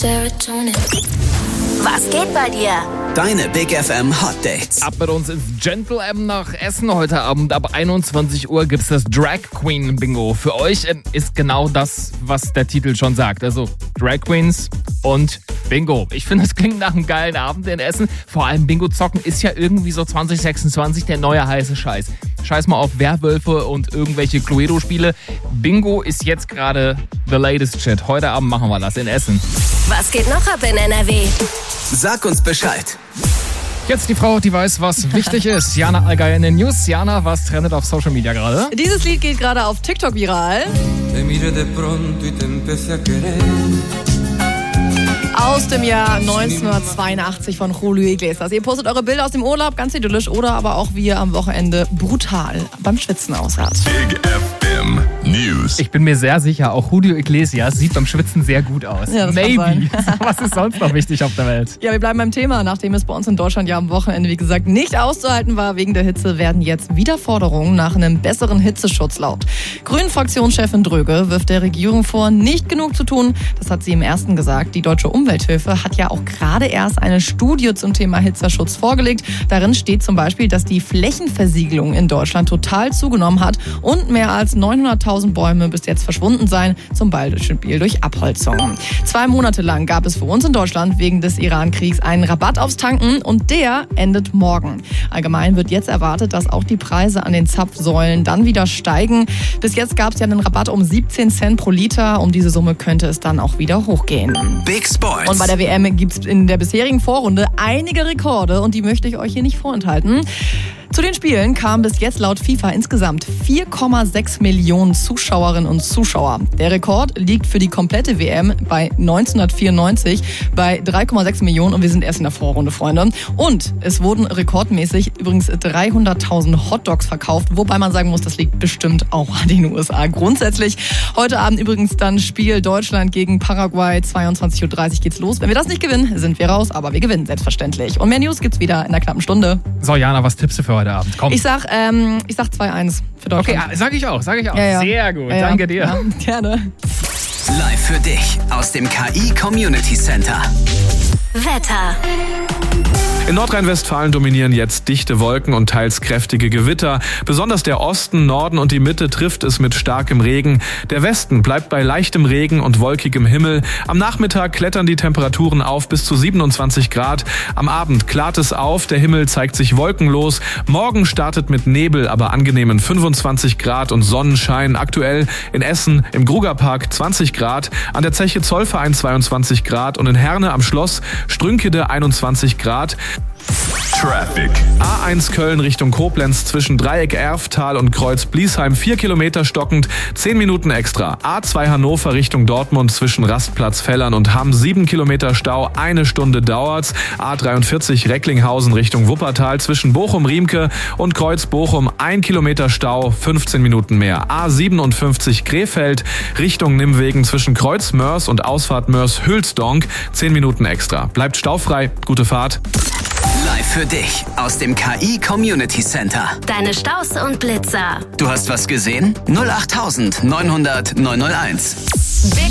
Serotonin. Was geht bei dir? Deine Big FM Hot Dates. Ab mit uns ins Gentle M nach Essen heute Abend. Ab 21 Uhr gibt's das Drag Queen Bingo. Für euch ist genau das, was der Titel schon sagt. Also Drag Queens und Bingo. Ich finde, es klingt nach einem geilen Abend in Essen. Vor allem Bingo zocken ist ja irgendwie so 2026 der neue heiße Scheiß. Scheiß mal auf Werwölfe und irgendwelche Cluedo-Spiele. Bingo ist jetzt gerade the latest shit. Heute Abend machen wir das in Essen. Was geht noch ab in NRW? Sag uns Bescheid. Jetzt die Frau, die weiß, was wichtig ist. Jana Allgeier in den News. Jana, was trendet auf Social Media gerade? Dieses Lied geht gerade auf TikTok viral. Aus dem Jahr 1982 von Julio Iglesias. Ihr postet eure Bilder aus dem Urlaub, ganz idyllisch, oder aber auch, wie ihr am Wochenende brutal beim Schwitzen aussaht. Big FM News. Ich bin mir sehr sicher, auch Julio Iglesias sieht beim Schwitzen sehr gut aus. Ja, das Maybe. kann sein. Was ist sonst noch wichtig auf der Welt? Ja, wir bleiben beim Thema. Nachdem es bei uns in Deutschland ja am Wochenende, wie gesagt, nicht auszuhalten war wegen der Hitze, werden jetzt wieder Forderungen nach einem besseren Hitzeschutz laut. Grünen-Fraktionschefin Dröge wirft der Regierung vor, nicht genug zu tun. Das hat sie im ersten gesagt. Die Deutsche Umwelthilfe hat ja auch gerade erst eine Studie zum Thema Hitzeschutz vorgelegt. Darin steht zum Beispiel, dass die Flächenversiegelung in Deutschland total zugenommen hat und mehr als 900.000 Bäume bis jetzt verschwunden seien, zum Beispiel durch Abholzung. 2 Monate lang gab es für uns in Deutschland wegen des Iran-Kriegs einen Rabatt aufs Tanken und der endet morgen. Allgemein wird jetzt erwartet, dass auch die Preise an den Zapfsäulen dann wieder steigen. Bis jetzt gab es ja einen Rabatt um 17 Cent pro Liter. Um diese Summe könnte es dann auch wieder hochgehen. Big Sports. Und bei der WM gibt es in der bisherigen Vorrunde einige Rekorde und die möchte ich euch hier nicht vorenthalten. Zu den Spielen kamen bis jetzt laut FIFA insgesamt 4,6 Millionen Zuschauerinnen und Zuschauer. Der Rekord liegt für die komplette WM bei 1994 bei 3,6 Millionen und wir sind erst in der Vorrunde, Freunde. Und es wurden rekordmäßig übrigens 300.000 Hotdogs verkauft, wobei man sagen muss, das liegt bestimmt auch an den USA. Grundsätzlich heute Abend übrigens dann Spiel Deutschland gegen Paraguay, 22.30 Uhr geht's los. Wenn wir das nicht gewinnen, sind wir raus, aber wir gewinnen selbstverständlich. Und mehr News gibt's wieder in einer knappen Stunde. So, Jana, was tippst du für heute Abend? Komm. Ich sag 2-1 für Deutschland. Okay, sag ich auch. Ja. Sehr gut, Ja. danke dir. Ja, gerne. Live für dich aus dem KI Community Center. Wetter. In Nordrhein-Westfalen dominieren jetzt dichte Wolken und teils kräftige Gewitter. Besonders der Osten, Norden und die Mitte trifft es mit starkem Regen. Der Westen bleibt bei leichtem Regen und wolkigem Himmel. Am Nachmittag klettern die Temperaturen auf bis zu 27 Grad. Am Abend klart es auf, der Himmel zeigt sich wolkenlos. Morgen startet mit Nebel, aber angenehmen 25 Grad und Sonnenschein. Aktuell in Essen im Grugerpark 20 Grad, an der Zeche Zollverein 22 Grad und in Herne am Schloss Strünkede 21 Grad. Traffic. A1 Köln Richtung Koblenz zwischen Dreieck Erftal und Kreuz Bliesheim 4 Kilometer stockend, 10 Minuten extra. A2 Hannover Richtung Dortmund zwischen Rastplatz Fellern und Hamm 7 Kilometer Stau, 1 Stunde dauert's. A43 Recklinghausen Richtung Wuppertal zwischen Bochum-Riemke und Kreuz Bochum 1 Kilometer Stau, 15 Minuten mehr. A57 Krefeld Richtung Nimwegen zwischen Kreuz Mörs und Ausfahrt Mörs Hülsdonk 10 Minuten extra. Bleibt staufrei, gute Fahrt. Live für dich aus dem KI Community Center. Deine Staus und Blitzer. Du hast was gesehen? 08900 901. Big